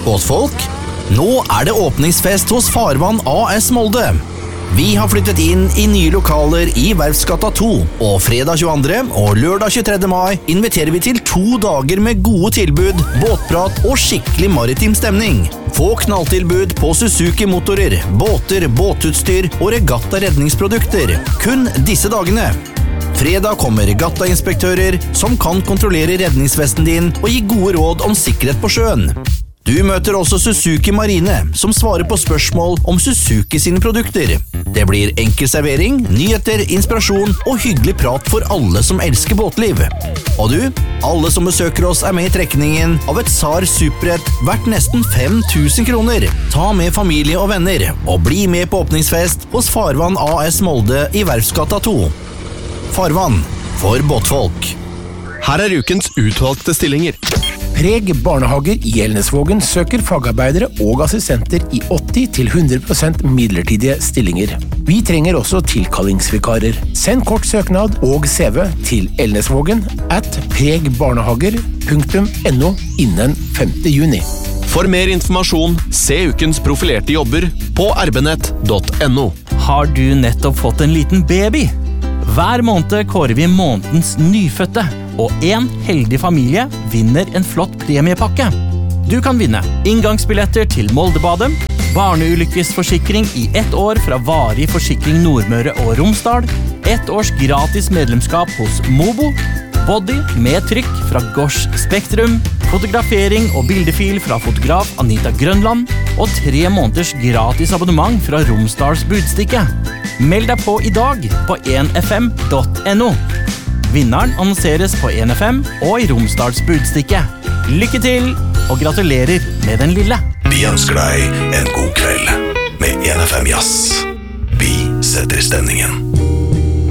Båtfolk, nå det åpningsfest hos Farvann AS Molde. Vi har flyttet inn i nye lokaler i Verftsgata 2, og fredag 22. og lørdag 23. mai inviterer vi til 2 dager med gode tilbud, båtprat og skikkelig maritim stemning. Få knalltilbud på Suzuki-motorer, båter, båtutstyr og regatta-redningsprodukter. Kun disse dagene. Fredag kommer regattainspektører som kan kontrollere redningsvesten din og gi gode råd om sikkerhet på sjøen. Du møter også Suzuki Marine, som svarer på spørsmål om Suzuki sine produkter. Det blir enkel servering, nyheter, inspirasjon og hyggelig prat for alle som elsker båtliv. Og du, alle som besøker oss med i trekningen av et SAR Superjet verdt nesten 5.000 kroner. Ta med familie og venner, og bli med på åpningsfest hos Farvann AS Molde i Verftsgata 2. Farvann for båtfolk. Her ukens utvalgte stillinger. Preg barnehager i Elnesvågen søker fagarbeidere og assistenter i 80-100% midlertidige stillinger. Vi trenger også tilkallingsvikarer. Send kort søknad og CV til elnesvågen@pregbarnehager.no innen 5. juni. For mer informasjon, se ukens profilerte jobber på rbenett.no. Har du nettopp fått en liten baby? Hver måned kårer vi månedens nyfødte, og en heldig familie vinner en flott premiepakke. Du kan vinne inngangsbilletter til Moldebadet, barneulykkesforsikring i 1 år fra Varig Forsikring Nordmøre og Romsdal, 1 års gratis medlemskap hos Mobo, body med trykk fra Gosh Spektrum, fotografering og bildefil fra fotograf Anita Grønland, og 3 måneders gratis abonnement fra Romsdals Budstikke. Meld deg på i dag på 1fm.no. Vinneren annonseres på 1FM og i Romsdals Budstikke. Lykke til, og gratulerer med den lille. Vi ønsker deg en god kveld med 1FM Jazz. Vi setter stemningen.